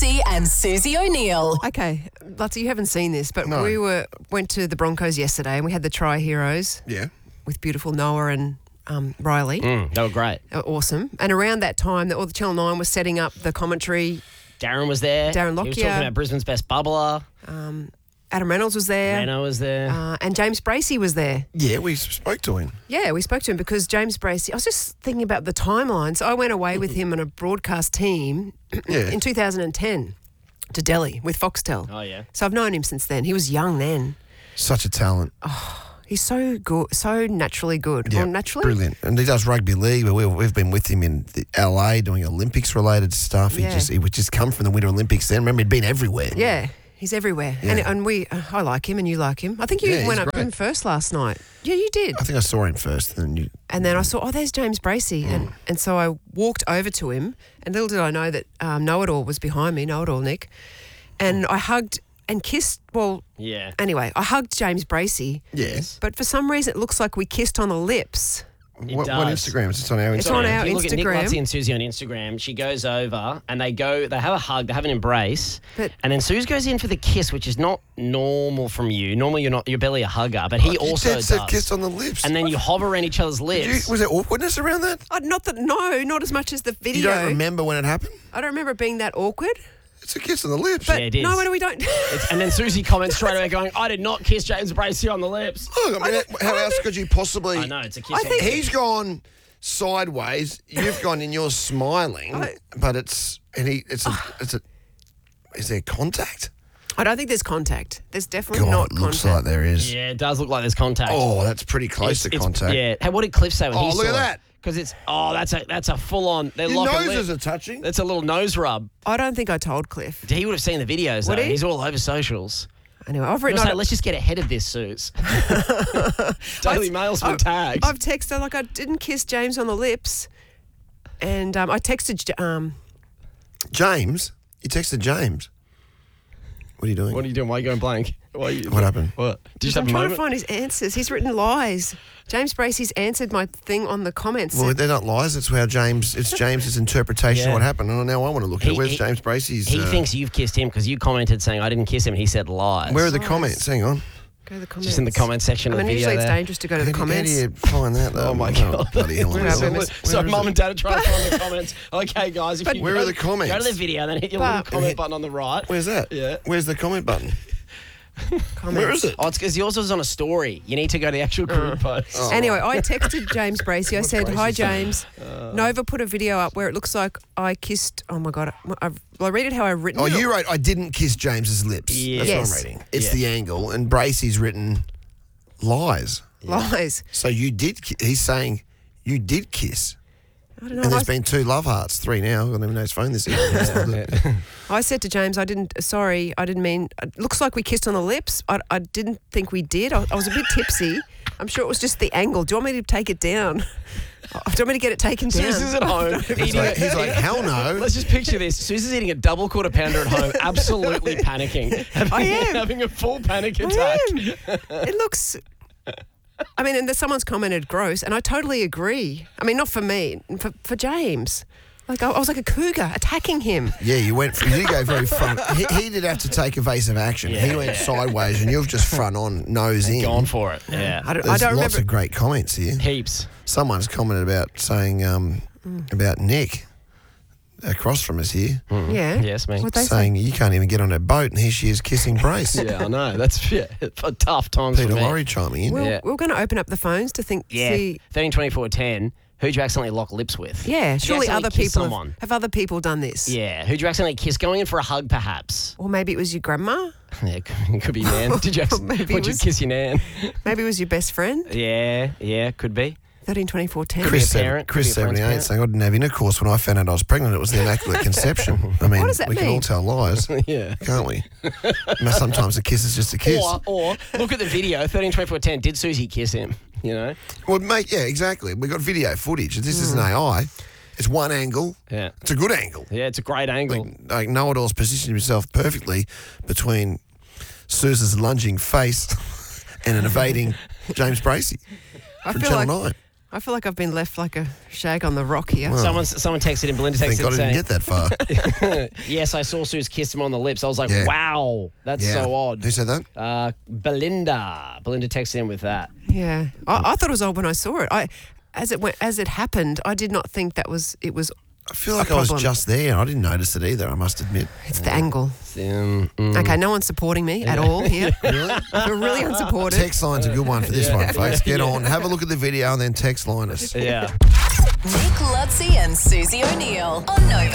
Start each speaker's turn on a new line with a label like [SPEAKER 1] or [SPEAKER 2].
[SPEAKER 1] Lutzi and Susie O'Neill.
[SPEAKER 2] Okay, Lutzi, you haven't seen this, but
[SPEAKER 3] No.
[SPEAKER 2] we went to the Broncos yesterday and we had the Tri-Heroes
[SPEAKER 3] Yeah.
[SPEAKER 2] with beautiful Noah and Riley.
[SPEAKER 4] They were great.
[SPEAKER 2] Awesome. And around that time, all the Channel 9 was setting up the commentary.
[SPEAKER 4] Darren was there.
[SPEAKER 2] Darren
[SPEAKER 4] He was
[SPEAKER 2] Lockyer.
[SPEAKER 4] talking about Brisbane's best bubbler.
[SPEAKER 2] Adam Reynolds was there.
[SPEAKER 4] Reno was there.
[SPEAKER 2] And James Bracey was there.
[SPEAKER 3] Yeah, we spoke to him.
[SPEAKER 2] Yeah, we spoke to him because James Bracey, I was just thinking about the timelines. I went away with him on a broadcast team
[SPEAKER 3] Yeah.
[SPEAKER 2] in 2010 to Delhi with Foxtel.
[SPEAKER 4] Oh, yeah.
[SPEAKER 2] So I've known him since then. He was young then.
[SPEAKER 3] Such a talent.
[SPEAKER 2] He's so good, so naturally good.
[SPEAKER 3] Yeah,
[SPEAKER 2] Well, naturally?
[SPEAKER 3] brilliant. And he does rugby league, but we've been with him in the LA doing Olympics-related stuff.
[SPEAKER 2] Yeah.
[SPEAKER 3] He would just come from the Winter Olympics then. Remember, he'd been everywhere.
[SPEAKER 2] Yeah, he's everywhere.
[SPEAKER 3] Yeah.
[SPEAKER 2] And I like him and you like him. I think you
[SPEAKER 3] Yeah,
[SPEAKER 2] went
[SPEAKER 3] he's
[SPEAKER 2] up to
[SPEAKER 3] great.
[SPEAKER 2] him first last night. Yeah, you did.
[SPEAKER 3] I think I saw him first.
[SPEAKER 2] And then I saw, there's James Bracey. And so I walked over to him, and little did I know that Know-It-All was behind me, Know-It-All Nick. And I hugged and kissed,
[SPEAKER 4] Yeah.
[SPEAKER 2] anyway, I hugged James Bracey.
[SPEAKER 3] Yes.
[SPEAKER 2] But for some reason, it looks like we kissed on the lips.
[SPEAKER 3] What
[SPEAKER 4] does.
[SPEAKER 3] Instagram? It's on our Instagram.
[SPEAKER 2] It's on our
[SPEAKER 4] If you look at Nick
[SPEAKER 2] Instagram.
[SPEAKER 4] Lutzi and Susie on Instagram, she goes over and they have a hug, they have an embrace,
[SPEAKER 2] But-
[SPEAKER 4] and then Suze goes in for the kiss, which is not normal from you. Normally you're barely a hugger, but he also
[SPEAKER 3] You
[SPEAKER 4] does.
[SPEAKER 3] said kissed on the lips.
[SPEAKER 4] And then you hover around each other's lips.
[SPEAKER 3] Was there awkwardness around that?
[SPEAKER 2] Not as much as the video.
[SPEAKER 3] You don't remember when it happened?
[SPEAKER 2] I don't remember it being that awkward.
[SPEAKER 3] It's a kiss on the lips.
[SPEAKER 2] But
[SPEAKER 4] Yeah, it is.
[SPEAKER 2] no, we don't.
[SPEAKER 4] And then Susie comments straight away going, I did not kiss James Bracey on the lips.
[SPEAKER 3] Look, I mean, how else could you possibly...
[SPEAKER 4] I know, it's a kiss
[SPEAKER 2] I
[SPEAKER 4] on the
[SPEAKER 2] think-
[SPEAKER 4] lips.
[SPEAKER 3] He's gone sideways. You've gone in. You're smiling, but is there contact?
[SPEAKER 2] I don't think there's contact. There's definitely
[SPEAKER 3] God,
[SPEAKER 2] not
[SPEAKER 3] it looks
[SPEAKER 2] contact.
[SPEAKER 3] like there is.
[SPEAKER 4] Yeah, it does look like there's contact.
[SPEAKER 3] Oh, that's pretty close to contact.
[SPEAKER 4] Yeah. Hey, what did Cliff say when
[SPEAKER 3] Oh,
[SPEAKER 4] he
[SPEAKER 3] look
[SPEAKER 4] saw
[SPEAKER 3] at that.
[SPEAKER 4] Because it's that's a full on. They're
[SPEAKER 3] Your
[SPEAKER 4] locking
[SPEAKER 3] noses
[SPEAKER 4] lip.
[SPEAKER 3] are touching.
[SPEAKER 4] That's a little nose rub.
[SPEAKER 2] I don't think I told Cliff.
[SPEAKER 4] He would have seen the videos.
[SPEAKER 2] Would
[SPEAKER 4] Though.
[SPEAKER 2] he?
[SPEAKER 4] He's all over socials.
[SPEAKER 2] Anyway, I've
[SPEAKER 4] You
[SPEAKER 2] written
[SPEAKER 4] know,
[SPEAKER 2] on
[SPEAKER 4] let's just get ahead of this, Suze. Daily Mail's been tagged.
[SPEAKER 2] I've texted like I didn't kiss James on the lips, and I texted
[SPEAKER 3] James, you texted James. What are you doing?
[SPEAKER 4] What are you doing? Why are you going blank?
[SPEAKER 3] What happened?
[SPEAKER 4] What? Did you just
[SPEAKER 2] I'm
[SPEAKER 4] have a
[SPEAKER 2] trying to
[SPEAKER 4] moment?
[SPEAKER 2] find his answers. He's written lies. James Bracey's answered my thing on the comments.
[SPEAKER 3] Well, they're not lies. It's how it's James's interpretation
[SPEAKER 4] Yeah.
[SPEAKER 3] of what happened. And now I want to look at it. Where's James Bracey's?
[SPEAKER 4] He thinks you've kissed him because you commented saying I didn't kiss him and he said lies.
[SPEAKER 3] Where are the comments? Hang on.
[SPEAKER 2] Go to the comments.
[SPEAKER 4] Just in the comment section
[SPEAKER 2] I
[SPEAKER 4] of
[SPEAKER 2] mean,
[SPEAKER 4] the video
[SPEAKER 2] usually it's
[SPEAKER 4] there.
[SPEAKER 2] dangerous to go to the
[SPEAKER 3] How do
[SPEAKER 2] comments.
[SPEAKER 3] you find that, though?
[SPEAKER 4] Oh, my God.
[SPEAKER 3] Bloody hell.
[SPEAKER 2] Where are we?
[SPEAKER 4] So mum and dad are trying to find the comments. Okay, guys. If you
[SPEAKER 3] where
[SPEAKER 4] go,
[SPEAKER 3] are the comments?
[SPEAKER 4] Go to the video, then hit your
[SPEAKER 2] But-
[SPEAKER 4] little comment button on the right.
[SPEAKER 3] Where's that?
[SPEAKER 4] Yeah.
[SPEAKER 3] Where's the comment button?
[SPEAKER 2] Comments.
[SPEAKER 3] Where is it?
[SPEAKER 4] Oh, it's because yours was on a story. You need to go to the actual group post.
[SPEAKER 2] Anyway, I texted James Bracey. I said, "Hi, James. Nova put a video up where it looks like I kissed. Oh my God! I read it how I written
[SPEAKER 3] Oh,
[SPEAKER 2] it.
[SPEAKER 3] you wrote, I didn't kiss James's lips.
[SPEAKER 4] Yeah.
[SPEAKER 3] That's
[SPEAKER 2] Yes.
[SPEAKER 3] what I'm reading. It's
[SPEAKER 4] Yeah.
[SPEAKER 3] the angle. And Bracey's written lies.
[SPEAKER 2] Lies.
[SPEAKER 3] So you did, he's saying you did kiss.
[SPEAKER 2] I don't know.
[SPEAKER 3] And there's been 2 love hearts, 3 now. I don't even know his phone this evening.
[SPEAKER 2] I said to James, I didn't mean, it looks like we kissed on the lips. I didn't think we did. I was a bit tipsy. I'm sure it was just the angle. Do you want me to take it down? Do you want me to get it taken down?
[SPEAKER 4] Susan's at home.
[SPEAKER 3] He's like, hell no.
[SPEAKER 4] Let's just picture this. Susan's eating a double quarter pounder at home, absolutely panicking.
[SPEAKER 2] I am.
[SPEAKER 4] Having a full panic
[SPEAKER 2] I
[SPEAKER 4] attack.
[SPEAKER 2] am. It looks... I mean, and someone's commented gross, and I totally agree. I mean, not for me, for James. Like, I was like a cougar attacking him.
[SPEAKER 3] Yeah, you did go very front. He did have to take evasive action. He went sideways and you've just front on, nose in.
[SPEAKER 4] Gone for it. Yeah.
[SPEAKER 2] I don't
[SPEAKER 3] There's lots
[SPEAKER 2] remember.
[SPEAKER 3] of great comments here.
[SPEAKER 4] Heaps.
[SPEAKER 3] Someone's commented about saying about Nick across from us here,
[SPEAKER 2] Yeah.
[SPEAKER 4] Yes, me.
[SPEAKER 2] What'd they say?
[SPEAKER 3] saying you can't even get on a boat, and here she is kissing Brace.
[SPEAKER 4] Yeah, I know. That's for tough times
[SPEAKER 3] Peter
[SPEAKER 4] for me.
[SPEAKER 3] Laurie chiming in.
[SPEAKER 4] Yeah.
[SPEAKER 2] We're going to open up the phones to
[SPEAKER 4] Yeah.
[SPEAKER 2] see.
[SPEAKER 4] 13, 24, 10. Who'd you accidentally lock lips with?
[SPEAKER 2] Yeah,
[SPEAKER 4] Did you
[SPEAKER 2] surely
[SPEAKER 4] accidentally
[SPEAKER 2] other
[SPEAKER 4] kiss
[SPEAKER 2] people
[SPEAKER 4] someone?
[SPEAKER 2] have other people done this.
[SPEAKER 4] Yeah. Who'd you accidentally kiss? Going in for a hug, perhaps?
[SPEAKER 2] Or maybe it was your grandma.
[SPEAKER 4] Yeah, it could be Nan. Did you
[SPEAKER 2] Maybe it
[SPEAKER 4] would you
[SPEAKER 2] was-
[SPEAKER 4] kiss your Nan?
[SPEAKER 2] Maybe it was your best friend.
[SPEAKER 4] Yeah, could be.
[SPEAKER 2] 13, 24, 10.
[SPEAKER 3] Chris,
[SPEAKER 4] Could be a parent,
[SPEAKER 3] Chris
[SPEAKER 4] could be a friend's
[SPEAKER 3] 78
[SPEAKER 4] parent.
[SPEAKER 3] saying I didn't have intercourse when I found out I was pregnant. It was the Immaculate Conception. I mean,
[SPEAKER 2] What does that
[SPEAKER 3] we can
[SPEAKER 2] mean?
[SPEAKER 3] all tell lies,
[SPEAKER 4] Yeah.
[SPEAKER 3] can't we? Sometimes a kiss is just a kiss.
[SPEAKER 4] Or look at the video. 13, 24, 10. Did Susie kiss him? You know?
[SPEAKER 3] Well, mate, yeah, exactly. We got video footage. This isn't AI. It's one angle.
[SPEAKER 4] Yeah.
[SPEAKER 3] It's a good angle.
[SPEAKER 4] Yeah, it's a great angle.
[SPEAKER 3] Like Know-It-All's positioned himself perfectly between Susan's lunging face and an evading James Bracey from Channel 9.
[SPEAKER 2] I feel like I've been left like a shag on the rock here.
[SPEAKER 4] Someone texted in, Belinda
[SPEAKER 3] I think
[SPEAKER 4] texted
[SPEAKER 3] I
[SPEAKER 4] saying,
[SPEAKER 3] didn't get that far.
[SPEAKER 4] yes, I saw Suze kiss him on the lips. I was like,
[SPEAKER 3] Yeah.
[SPEAKER 4] wow, that's
[SPEAKER 3] Yeah.
[SPEAKER 4] so odd.
[SPEAKER 3] Who said that?
[SPEAKER 4] Belinda texted in with that.
[SPEAKER 2] Yeah, I thought it was odd when I saw it. As it happened, I did not think it was.
[SPEAKER 3] I feel like I was
[SPEAKER 2] problem.
[SPEAKER 3] just there. I didn't notice it either, I must admit.
[SPEAKER 2] It's the angle.
[SPEAKER 4] Mm.
[SPEAKER 2] Okay, no one's supporting me at all here. I feel really unsupported.
[SPEAKER 3] Text line's a good one for this one, folks. Get on, have a look at the video and then text line us.
[SPEAKER 4] Yeah.
[SPEAKER 1] Nick Lutzi and Susie O'Neill on Nova.